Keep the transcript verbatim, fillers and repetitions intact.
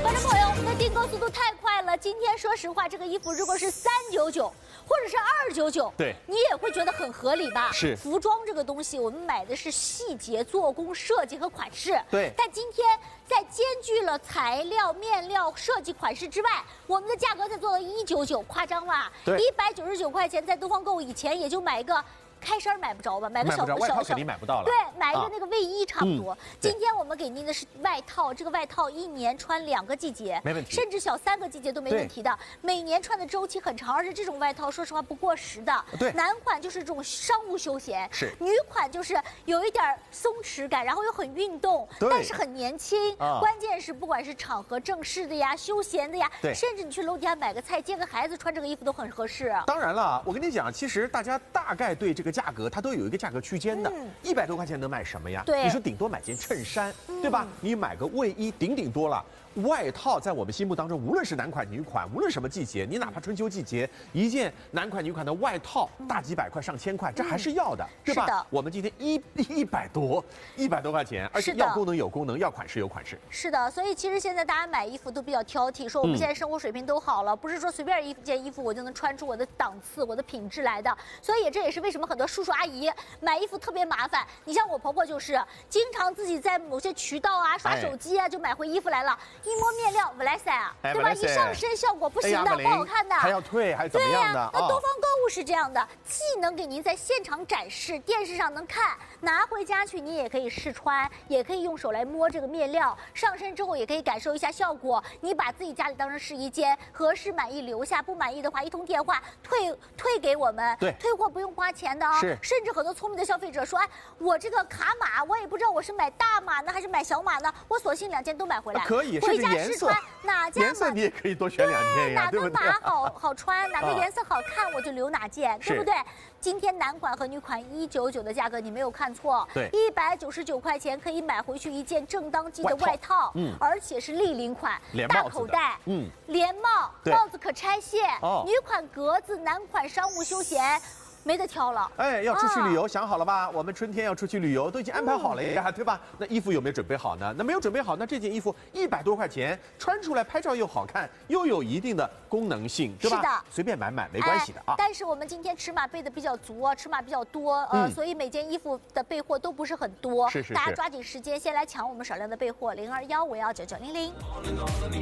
观众朋友，我们的订购速度太快了。今天说实话，这个衣服如果是三九九或者是二九九， 对， 你也会觉得很合理吧？ 是。 服装这个东西，我们买的是细节、做工、设计和款式。 对。 但今天在兼具了材料、面料、设计、款式之外，我们的价格才做到一九九，夸张吧？ 对。 一百九十九块钱，在东方购物以前也就买一个。开衫买不着吧？买个小小外套肯定买不到了。 对，买一个那个卫衣差不多。 啊嗯、 今天我们给您的是外套，这个外套一年穿两个季节， 没问题， 甚至小三个季节都没问题的。每年穿的周期很长，而且这种外套说实话不过时的。 对， 男款就是这种商务休闲， 是； 女款就是有一点松弛感，然后又很运动，但是很年轻。啊、关键是不管是场合正式的呀、休闲的呀， 对， 甚至你去楼底下买个菜、接个孩子，穿这个衣服都很合适。 当然了，我跟你讲，其实大家大概对这个价格，它都有一个价格区间的，一百多块钱能买什么呀？ 对， 你说顶多买件衬衫，嗯、对吧？你买个卫衣，顶顶多了。外套在我们心目当中，无论是男款女款，无论什么季节，你哪怕春秋季节，一件男款女款的外套，大几百块、上千块，这还是要的，嗯、对吧？ 是的。 我们今天一一百多，一百多块钱，而且要功能有功能，要款式有款式。 是的，所以其实现在大家买衣服都比较挑剔，说我们现在生活水平都好了，嗯、不是说随便一件衣服我就能穿出我的档次、我的品质来的。所以这也是为什么很多叔叔阿姨买衣服特别麻烦。你像我婆婆就是，经常自己在某些渠道啊、刷手机啊，哎、就买回衣服来了。一摸面料不来塞啊，哎、对吧？一上身效果不行的，哎、不好看的， 还要退，还怎么样的？ 对呀、啊，那东方购物是这样的，既能给您在现场展示，电视上能看，拿回家去你也可以试穿，也可以用手来摸这个面料，上身之后也可以感受一下效果。你把自己家里当成试衣间，合适满意留下，不满意的话一通电话退退给我们， 对， 退货不用花钱的啊。 是， 甚至很多聪明的消费者说，哎，我这个卡码我也不知道我是买大码呢还是买小码呢，我索性两件都买回来， 可以， 回家试穿。哪家颜色你也可以多选两件呀， 哪个码好好穿，哪个颜色好看，我就留哪件，对不对？今天男款和女款一九九的价格你没有看错， 对， 一百九十九块钱可以买回去一件正当季的外套，嗯，而且是立领款，大口袋，嗯，连帽，帽子可拆卸，哦，女款格子，男款商务休闲。没得挑了， 哎，要出去旅游，啊、想好了吧？我们春天要出去旅游，都已经安排好了呀，嗯、对吧？那衣服有没有准备好呢？那没有准备好，那这件衣服一百多块钱，穿出来拍照又好看，又有一定的功能性，对吧？ 是的， 随便买买没关系的啊、哎。 但是我们今天尺码备的比较足啊，尺码比较多，呃，嗯、所以每件衣服的备货都不是很多， 是是是， 大家抓紧时间先来抢我们少量的备货，零二幺五幺九九零零。